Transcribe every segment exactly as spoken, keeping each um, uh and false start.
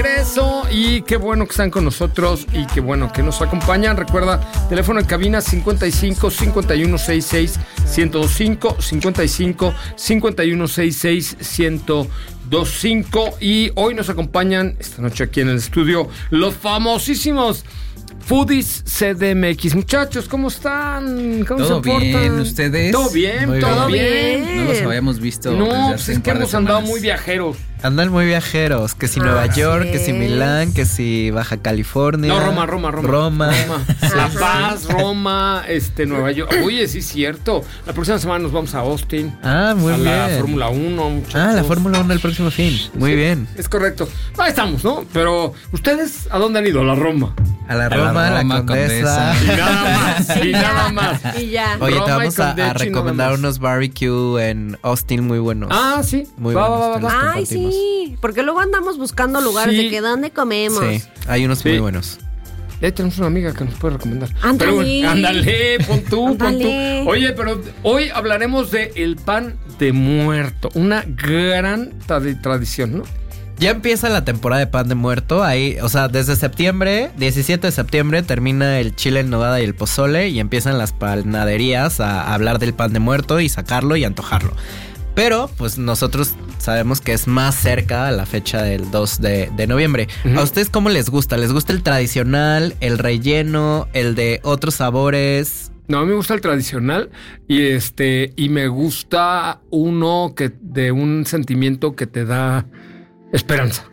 regreso y qué bueno que están con nosotros y qué bueno que nos acompañan. Recuerda, teléfono en cabina cincuenta y cinco, cincuenta y uno, sesenta y seis, ciento veinticinco, cincuenta y cinco, cincuenta y uno, sesenta y seis, ciento veinticinco. Y hoy nos acompañan esta noche aquí en el estudio los famosísimos Foodies C D M X. Muchachos, ¿cómo están? ¿Cómo ¿Todo se portan? bien? ¿Ustedes? ¿Todo bien? Muy ¿Todo bien? bien? No los habíamos visto. No, pues es que hemos andado muy viajeros. Andan muy viajeros, que si Ah, Nueva así York, que es. si Milán, que si Baja California. No, Roma, Roma, Roma. Roma. Roma. La Paz, Roma, este, Nueva York. Oye, sí es cierto. La próxima semana nos vamos a Austin. Ah, muy a bien. la Fórmula uno. Muchachos. Ah, la Fórmula uno el próximo fin. Muy Sí, bien. Es correcto. Ahí estamos, ¿no? Pero, ¿ustedes a dónde han ido? A la Roma. A la A la Roma, a la, Roma, Condesa. Condesa. Y nada más. Y nada más. Y ya. Oye, Roma te y vamos a, Condesa a y nada recomendar más. unos barbecue en Austin muy buenos. Ah, sí. Muy Va, buenos. va, va, te los va. Ay, compartimos. sí, porque luego andamos buscando lugares Sí. de que dónde comemos. Sí, hay unos Sí. muy buenos. Ya tenemos una amiga que nos puede recomendar. Ándale. Pero bueno, ándale, pon tú, pon tú. Ándale. Oye, pero hoy hablaremos de el pan de muerto. Una gran tra- tradición, ¿no? Ya empieza la temporada de pan de muerto. Ahí, o sea, desde septiembre, diecisiete de septiembre, termina el chile en nogada y el pozole y empiezan las panaderías a hablar del pan de muerto y sacarlo y antojarlo. Pero, pues nosotros sabemos que es más cerca a la fecha del dos de, de noviembre. Ujú. ¿A ustedes cómo les gusta? ¿Les gusta el tradicional, el relleno, el de otros sabores? No, a mí me gusta el tradicional y este y me gusta uno que de un sentimiento que te da esperanza.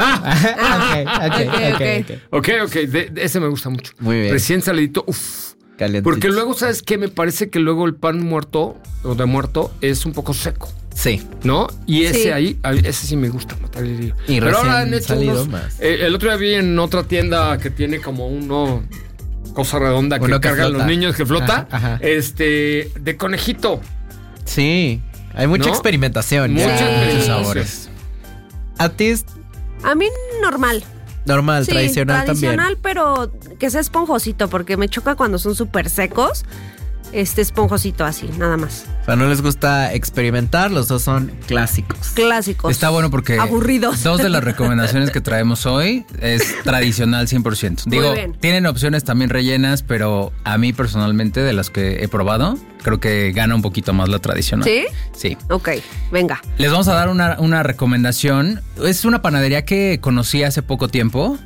Ah, ok, ok, ok. ok, ok, de, de ese me gusta mucho. Muy bien. Recién salidito, uff. Calientito. Porque luego, ¿sabes qué? Me parece que luego el pan muerto o de muerto es un poco seco, Sí. ¿no? Y ese Sí. ahí, a- ese sí me gusta matar el lío. Y Pero ahora recién han hecho salido unos, más. eh, el otro día vi en otra tienda que tiene como uno cosa redonda que Uno que cargan flota. los niños que flota, Ajá, ajá. este, de conejito. Sí. Hay mucha ¿No? experimentación. Mucha ya. experimentación. sabores. A ti es A mí normal. normal, Sí, tradicional, tradicional, pero que sea esponjosito, porque me choca cuando son súper secos. Este esponjosito así, nada más. también. O sea, no les gusta experimentar, los dos son clásicos. Clásicos. Está bueno porque Aburridos. dos de las recomendaciones que traemos hoy es tradicional cien por ciento. Muy Digo, bien. tienen opciones también rellenas, pero a mí personalmente, de las que he probado, creo que gana un poquito más la tradicional. ¿Sí? Sí. Ok, venga. Les vamos a dar una, una recomendación. Es una panadería que conocí hace poco tiempo.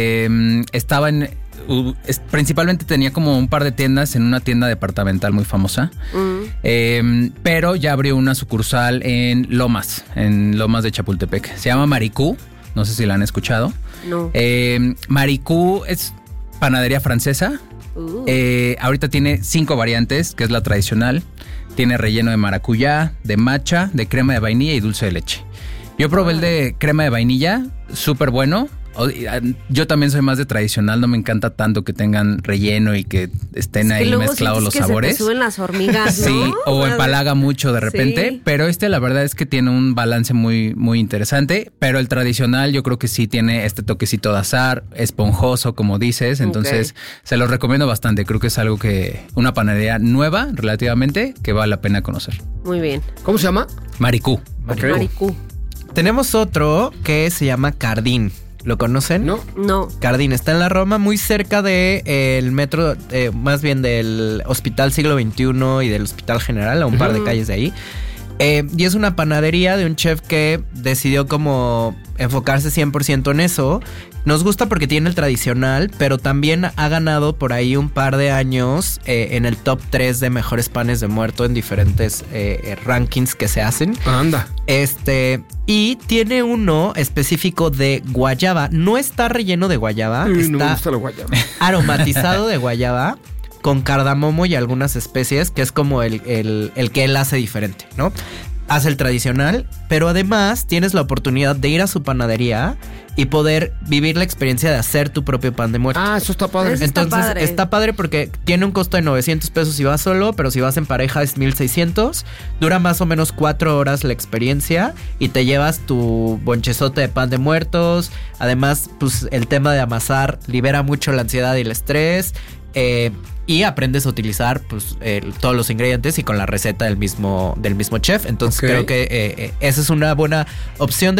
Eh, estaba en... u- es- principalmente tenía como un par de tiendas en una tienda departamental muy famosa. Mm. Eh, pero ya abrió una sucursal en Lomas, en Lomas de Chapultepec. Se llama Maricú. No sé si la han escuchado. No. Eh, Maricú es panadería francesa. Uh. Eh, ahorita tiene cinco variantes, que es la tradicional. Tiene relleno de maracuyá, de matcha, de crema de vainilla y dulce de leche. Yo probé el de crema de vainilla, súper bueno. O- Yo también soy más de tradicional, no me encanta tanto que tengan relleno y que estén Es que ahí luego mezclados sientes los que se sabores. te suben las hormigas, ¿no? Sí, o empalaga mucho de repente, Sí. pero este la verdad es que tiene un balance muy, muy interesante, pero el tradicional yo creo que sí tiene este toquecito de azar, esponjoso como dices, entonces Ok. se los recomiendo bastante, creo que es algo que, una panadería nueva relativamente, que vale la pena conocer. Muy bien. ¿Cómo se llama? Maricú. Ok. Maricú. Tenemos otro que se llama Cardín. ¿Lo conocen? ¿No? No. Cardín está en la Roma, muy cerca del de, el metro, eh, más bien del Hospital Siglo veintiuno y del Hospital General, a un par de Ujú. calles de ahí. Eh, y es una panadería de un chef que decidió como enfocarse cien por ciento en eso. Nos gusta porque tiene el tradicional, pero también ha ganado por ahí un par de años eh, en el top tres de mejores panes de muerto en diferentes eh, eh, rankings que se hacen. Anda. Este, y tiene uno específico de guayaba. No está relleno de guayaba, Uy, no me está gusta la guayaba. aromatizado de guayaba con cardamomo y algunas especies, que es como el, el, el que él hace diferente, ¿no? Hace el tradicional, pero además tienes la oportunidad de ir a su panadería y poder vivir la experiencia de hacer tu propio pan de muerto. Ah, eso está padre. Eso está Entonces padre. está padre porque tiene un costo de novecientos pesos si vas solo, pero si vas en pareja es mil seiscientos. Dura más o menos cuatro horas la experiencia y te llevas tu bonchezote de pan de muertos. Además, pues el tema de amasar libera mucho la ansiedad y el estrés. Eh, y aprendes a utilizar pues el- todos los ingredientes y con la receta del mismo, del mismo chef. Entonces Ok. creo que eh, eh, esa es una buena opción de pan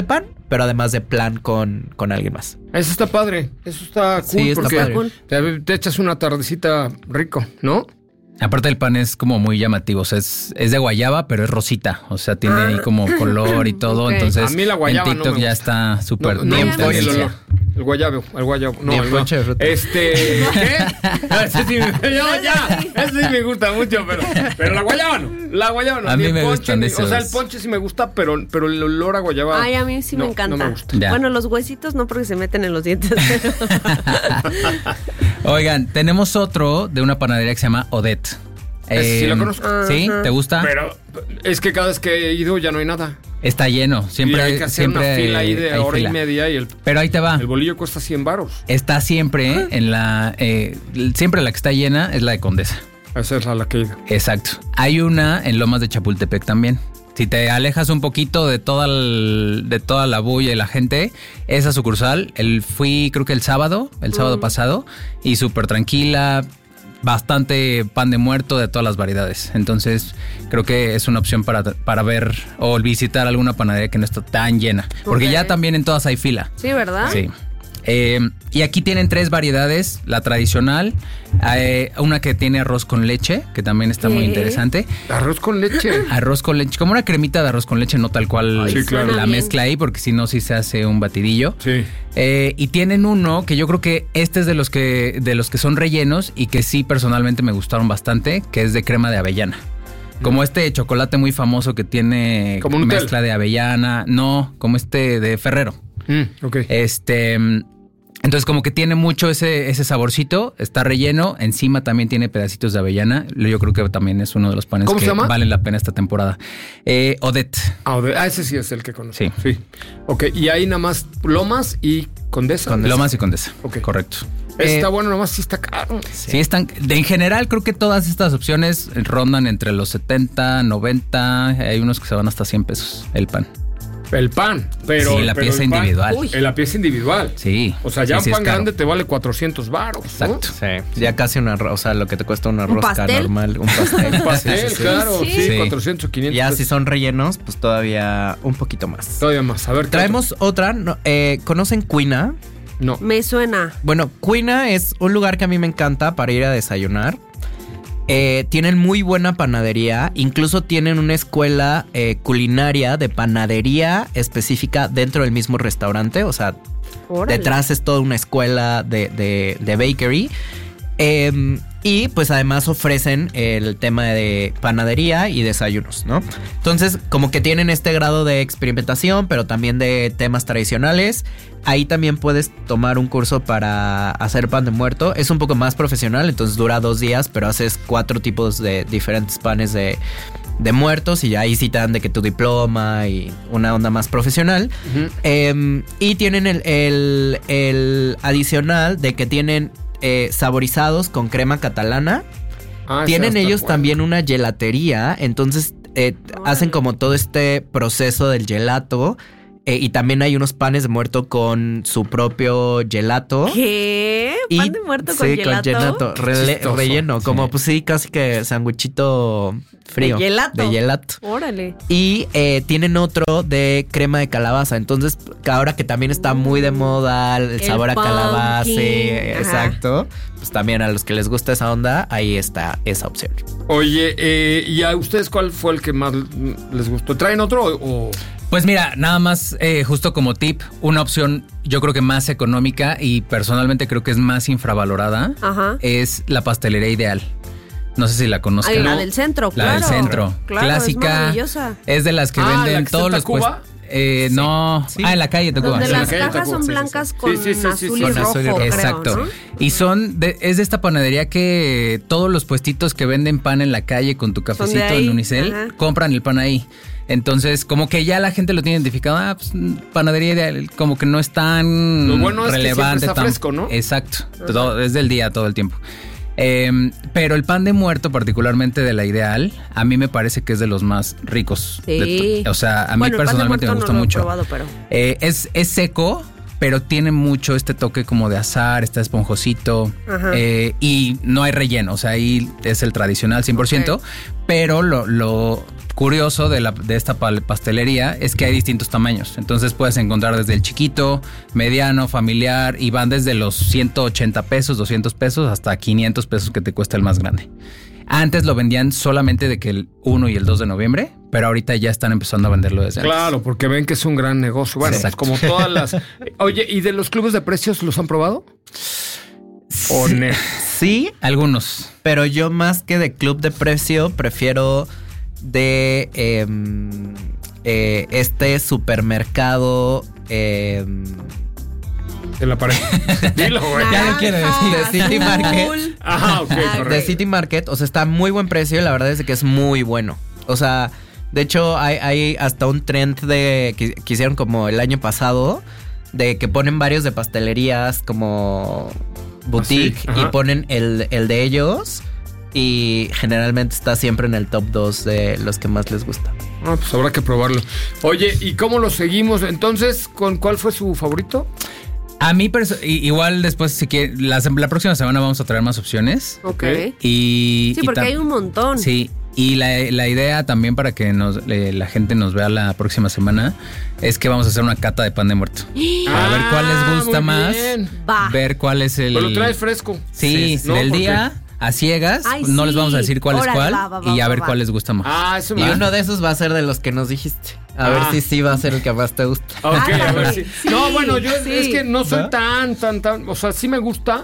pero además de plan con, con alguien más. Eso está padre, eso está cool, Sí, está porque padre. Te, te echas una tardecita rico, ¿no? Aparte el pan es como muy llamativo, o sea, es, es de guayaba, pero es rosita, o sea, tiene ahí como color y todo, Ok. entonces A mí la guayaba en no TikTok me ya gusta. está súper No, no, bien me no, gusta. el tendencia. olor. El guayabo, el guayabo. No, Ni el no. ponche de fruta. Este, ¿qué? Ese sí, me- yo ya, ese sí me gusta mucho, pero, pero la guayaba no. La guayaba no. A ni mí el me ponche, gustan ni- esos. O sea, el ponche sí me gusta, pero, pero el olor a guayaba. Ay, a mí sí no, me encanta. No me gusta. Ya. Bueno, los huesitos no porque se meten en los dientes. Oigan, tenemos otro de una panadería que se llama Odette. Ese sí lo conozco. ¿Sí? ¿Te gusta? Pero es que cada vez que he ido ya no hay nada. Está lleno, siempre y hay que hacer siempre una fila ahí de hay hora fila. y media y el, Pero ahí te va. el bolillo cuesta cien varos. Está siempre en la eh, siempre la que está llena es la de Condesa. Esa es la, la que he ido. Exacto. Hay una en Lomas de Chapultepec también. Si te alejas un poquito de toda el- de toda la bulla y la gente, esa sucursal, el fui creo que el sábado, el sábado pasado, y súper tranquila, bastante pan de muerto de todas las variedades. Entonces, creo que es una opción para, para ver o visitar alguna panadería que no está tan llena. Porque Ok. ya también en todas hay fila. Sí, ¿verdad? Sí. Eh, y aquí tienen tres variedades, la tradicional, eh, una que tiene arroz con leche, que también está muy ¿Qué? interesante. Arroz con leche. Arroz con leche, como una cremita de arroz con leche, no tal cual Ay, sí, claro. la Suena bien. mezcla ahí, porque si no, sí se hace un batidillo. Sí. Eh, y tienen uno que yo creo que este es de los que, de los que son rellenos y que sí personalmente me gustaron bastante, que es de crema de avellana. Como este chocolate muy famoso que tiene Como un Nutella. mezcla de avellana, no, como este de Ferrero. Mm, ok. Este, entonces como que tiene mucho ese, ese saborcito, está relleno, encima también tiene pedacitos de avellana. Yo creo que también es uno de los panes ¿Cómo que se llama? valen la pena esta temporada. Eh, Odette. Ah, de- ah, ese sí es el que conozco. Sí. Sí. Ok, y ahí nada más Lomas y Condesa. Lomas y Condesa. Ok. Correcto. Ese Eh, está bueno, nomás sí está caro. Sí, están. de- en general, creo que todas estas opciones rondan entre los setenta, noventa. Hay unos que se van hasta cien pesos el pan. El pan, pero. Sí, la pero pieza el pan- individual. Uy, la pieza individual. Sí. O sea, ya Sí, sí un es pan caro. grande te vale cuatrocientos varos. ¿no? Exacto. Sí, ya casi una arroz, o sea, lo que te cuesta una rosca pastel? normal, un pastel. Un pastel, Sí, sí, sí. claro. Sí, Sí. cuatrocientos o quinientos. Ya pesos. si son rellenos, pues todavía un poquito más. Todavía más. A ver, ¿qué Traemos otra, no, eh, ¿conocen Cuina? otro? No. Me suena. Bueno, Cuina es un lugar que a mí me encanta para ir a desayunar. Eh, tienen muy buena panadería, incluso tienen una escuela eh, culinaria de panadería específica dentro del mismo restaurante, o sea, Órale. detrás es toda una escuela de, de- de bakery. Eh, y pues además ofrecen el tema de panadería y desayunos, ¿no? Entonces, como que tienen este grado de experimentación, pero también de temas tradicionales. Ahí también puedes tomar un curso para hacer pan de muerto. Es un poco más profesional, entonces dura dos días, pero haces cuatro tipos de diferentes panes de, de muertos y ahí sí te dan de que tu diploma y una onda más profesional. Ujú. Eh, y tienen el, el- el adicional de que tienen eh, saborizados con crema catalana. Ah, ese Tienen está ellos bueno. también una gelatería, entonces eh, Órale. hacen como todo este proceso del gelato. eh, y también hay unos panes de muerto con su propio gelato. ¿Qué? Y- ¿Pan de muerto con sí, gelato? con gelato. Rele- chistoso. relleno, como Sí. pues sí, casi que sandwichito frío. ¿De gelato? De gelato. Órale. Y eh, tienen otro de crema de calabaza. Entonces, ahora que también está muy de moda el, El sabor a calabaza, pumpkin, eh, ajá. exacto. Pues también a los que les gusta esa onda, ahí está esa opción. Oye, eh, ¿y a ustedes cuál fue el que más les gustó? ¿Traen otro o...? Pues mira, nada más, eh, justo como tip, una opción yo creo que más económica y personalmente creo que es más infravalorada, Ajá. es la pastelería Ideal. No sé si la conozcan. Ay, la ¿no? del centro, La claro. del centro. Claro, Clásica. es maravillosa. Es de las que Ah, ¿la venden que todos está en los puestos. Tacuba? Eh, No. Sí. Ah, en la calle de Tacuba. Donde Sí. las calle cajas Tacuba, son sí, sí, blancas sí. con Sí, sí, sí, sí, azul sí. y Con rojo, azul y rojo. creo, Exacto. ¿no? Y son de, es de esta panadería que todos los puestitos que venden pan en la calle con tu cafecito ahí, en Unicel ajá. compran el pan ahí. Entonces, como que ya la gente lo tiene identificado, ah, pues panadería Ideal, como que no es tan Lo bueno es que relevante. siempre está tan- fresco, ¿no? Exacto. Todo, es del día todo el tiempo. Eh, pero el pan de muerto, particularmente de la Ideal, a mí me parece que es de los más ricos. Sí. de to- o sea, a mí Bueno, el pan de personalmente me muerto gusta no lo he mucho. probado, pero- Eh, es, es seco, pero tiene mucho este toque como de azar, está esponjosito eh, y no hay relleno, o sea, ahí es el tradicional cien por ciento, okay. Pero lo, lo curioso de, la, de esta pastelería es que hay distintos tamaños, entonces puedes encontrar desde el chiquito, mediano, familiar y van desde los ciento ochenta pesos, doscientos pesos hasta quinientos pesos que te cuesta el más grande. Antes lo vendían solamente de que el uno y el dos de noviembre, pero ahorita ya están empezando a venderlo desde antes. Claro, porque ven que es un gran negocio. Bueno, pues como todas las... Oye, ¿y de los clubes de precios los han probado? ¿O sí, no? sí, algunos. Pero yo más que de club de precio prefiero de eh, eh, este supermercado... Eh, de la pared. Dilo, güey. Ya lo quiero decir. De City Market. Ajá, ok, correcto. De City Market, o sea, está a muy buen precio y la verdad es que es muy bueno. O sea, de hecho hay, hay hasta un trend de que, que hicieron como el año pasado, de que ponen varios de pastelerías como boutique Así, y ponen el, el de ellos y generalmente está siempre en el top dos de los que más les gusta. Ah, pues habrá que probarlo. Oye, ¿y cómo lo seguimos? Entonces, ¿con cuál fue su favorito? A mí, perso- igual después, si que la, la próxima semana vamos a traer más opciones. Ok. Y, Sí, y porque tam- hay un montón. Sí, y la, la idea también para que nos, eh, la gente nos vea la próxima semana es que vamos a hacer una cata de pan de muerto. Para ver cuál les gusta muy más. bien. Va. Ver cuál es el... Pero lo traes fresco. Sí, Sí, ¿no? del Porque- día a ciegas. Ay, no sí. les vamos a decir cuál Órale, es cuál va, va, va, y a va, ver va. cuál les gusta más. Ah, eso me Y uno de esos va a ser de los que nos dijiste. A Ah. ver si sí va a ser el que más te gusta. Ok, a ver Ándale. si. Sí, No, bueno, yo sí. es que no soy ¿Va? tan, tan, tan. O sea, sí me gusta,